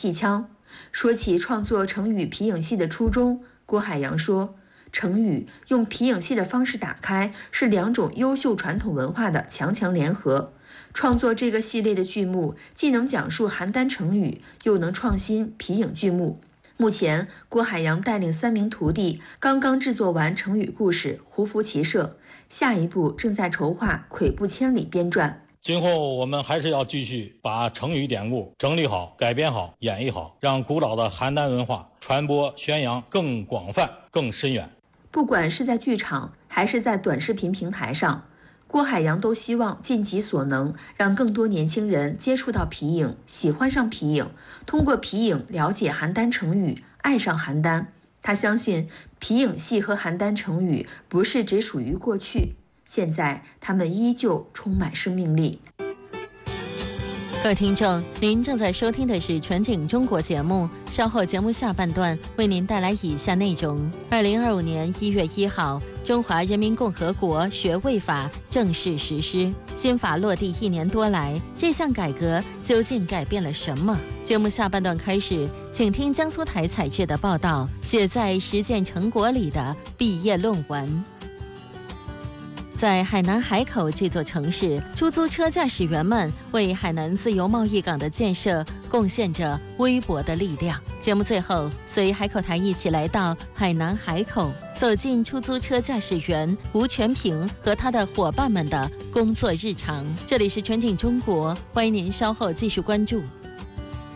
戏腔。说起创作成语皮影戏的初衷，郭海洋说，成语用皮影戏的方式打开，是2种优秀传统文化的强强联合。创作这个系列的剧目，既能讲述邯郸成语，又能创新皮影剧目。目前，郭海洋带领3名徒弟刚刚制作完成语故事《胡服骑射》，下一步正在筹划《跬步千里》编撰。 今后我们还是要继续把成语典故整理好、改编好、演绎好，让古老的邯郸文化传播宣扬更广泛、更深远。 不管是在剧场还是在短视频平台上，郭海洋都希望尽己所能，让更多年轻人接触到皮影，喜欢上皮影，通过皮影了解邯郸成语，爱上邯郸。他相信皮影戏和邯郸成语不是只属于过去，现在他们依旧充满生命力。 各位听众，您正在收听的是全景中国节目，稍后节目下半段为您带来以下内容。2025年1月1号，中华人民共和国学位法正式实施。新法落地1年多来，这项改革究竟改变了什么？节目下半段开始，请听江苏台采制的报道，写在实践成果里的毕业论文。在海南海口这座城市，出租车驾驶员们为海南自由贸易港的建设贡献着微薄的力量。节目最后，随海口台一起来到海南海口，走进出租车驾驶员吴全平和他的伙伴们的工作日常。这里是全景中国，欢迎您稍后继续关注。